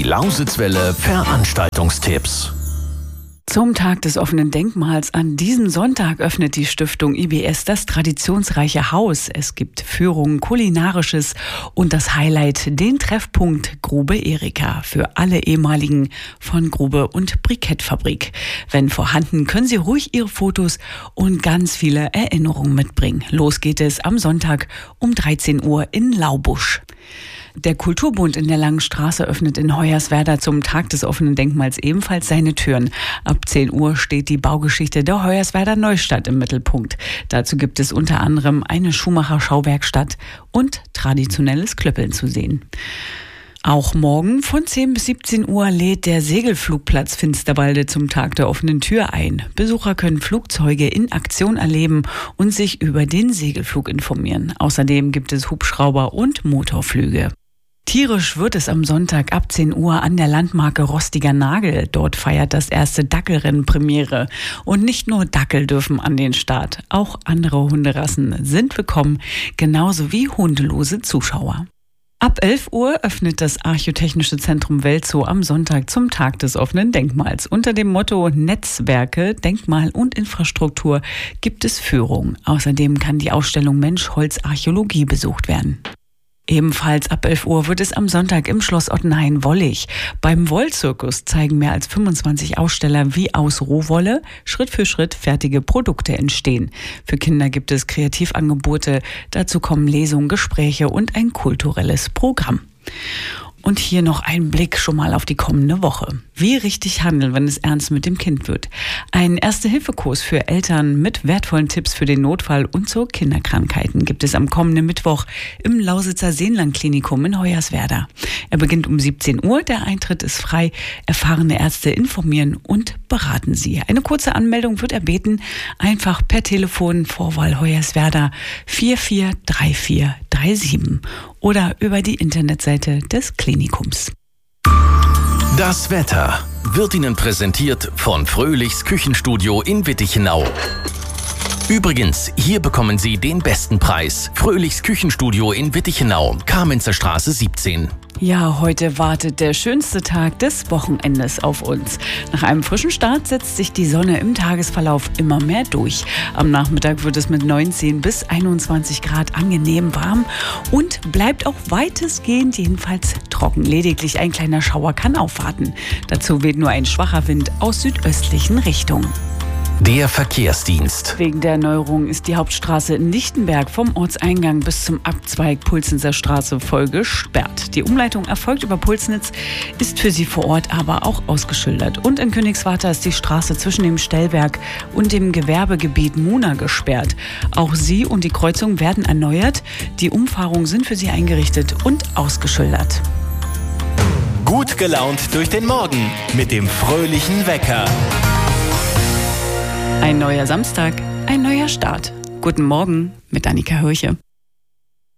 Lausitzwelle Veranstaltungstipps. Zum Tag des offenen Denkmals an diesem Sonntag öffnet die Stiftung IBS das traditionsreiche Haus. Es gibt Führungen, Kulinarisches und das Highlight, den Treffpunkt Grube Erika für alle ehemaligen von Grube und Brikettfabrik. Wenn vorhanden, können Sie ruhig Ihre Fotos und ganz viele Erinnerungen mitbringen. Los geht es am Sonntag um 13 Uhr in Laubusch. Der Kulturbund in der Langen Straße öffnet in Hoyerswerda zum Tag des offenen Denkmals ebenfalls seine Türen. Ab 10 Uhr steht die Baugeschichte der Hoyerswerda Neustadt im Mittelpunkt. Dazu gibt es unter anderem eine Schuhmacher-Schauwerkstatt und traditionelles Klöppeln zu sehen. Auch morgen von 10 bis 17 Uhr lädt der Segelflugplatz Finsterwalde zum Tag der offenen Tür ein. Besucher können Flugzeuge in Aktion erleben und sich über den Segelflug informieren. Außerdem gibt es Hubschrauber und Motorflüge. Tierisch wird es am Sonntag ab 10 Uhr an der Landmarke Rostiger Nagel. Dort feiert das erste Dackelrennen Premiere. Und nicht nur Dackel dürfen an den Start. Auch andere Hunderassen sind willkommen, genauso wie hundelose Zuschauer. Ab 11 Uhr öffnet das Archäotechnische Zentrum Welzow am Sonntag zum Tag des offenen Denkmals. Unter dem Motto Netzwerke, Denkmal und Infrastruktur gibt es Führung. Außerdem kann die Ausstellung Mensch, Holz, Archäologie besucht werden. Ebenfalls ab 11 Uhr wird es am Sonntag im Schloss Ottenhain-Wollig. Beim Wollzirkus zeigen mehr als 25 Aussteller, wie aus Rohwolle Schritt für Schritt fertige Produkte entstehen. Für Kinder gibt es Kreativangebote. Dazu kommen Lesungen, Gespräche und ein kulturelles Programm. Und hier noch ein Blick schon mal auf die kommende Woche. Wie richtig handeln, wenn es ernst mit dem Kind wird. Ein Erste-Hilfe-Kurs für Eltern mit wertvollen Tipps für den Notfall und zu Kinderkrankheiten gibt es am kommenden Mittwoch im Lausitzer Seenland-Klinikum in Hoyerswerda. Er beginnt um 17 Uhr, der Eintritt ist frei. Erfahrene Ärzte informieren und beraten Sie. Eine kurze Anmeldung wird erbeten, einfach per Telefon Vorwahl Hoyerswerda 443437 oder über die Internetseite des Klinikums. Das Wetter wird Ihnen präsentiert von Fröhlichs Küchenstudio in Wittichenau. Übrigens, hier bekommen Sie den besten Preis. Fröhlichs Küchenstudio in Wittichenau, Kamenzer Straße 17. Ja, heute wartet der schönste Tag des Wochenendes auf uns. Nach einem frischen Start setzt sich die Sonne im Tagesverlauf immer mehr durch. Am Nachmittag wird es mit 19 bis 21 Grad angenehm warm und bleibt auch weitestgehend jedenfalls trocken. Lediglich ein kleiner Schauer kann aufwarten. Dazu weht nur ein schwacher Wind aus südöstlichen Richtungen. Der Verkehrsdienst. Wegen der Erneuerung ist die Hauptstraße in Lichtenberg vom Ortseingang bis zum Abzweig Pulsnitzer Straße voll gesperrt. Die Umleitung erfolgt über Pulsnitz, ist für Sie vor Ort aber auch ausgeschildert. Und in Königswarter ist die Straße zwischen dem Stellwerk und dem Gewerbegebiet Muna gesperrt. Auch sie und die Kreuzung werden erneuert. Die Umfahrungen sind für Sie eingerichtet und ausgeschildert. Gut gelaunt durch den Morgen mit dem fröhlichen Wecker. Ein neuer Samstag, ein neuer Start. Guten Morgen mit Annika Hirche.